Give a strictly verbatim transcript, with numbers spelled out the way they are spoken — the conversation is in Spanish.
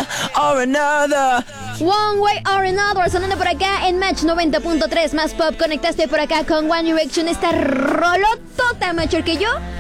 or another. One Way or Another, sonando por acá en Match noventa punto tres. Más pop, conectaste por acá con One Direction. Esta rolotota, mayor que yo.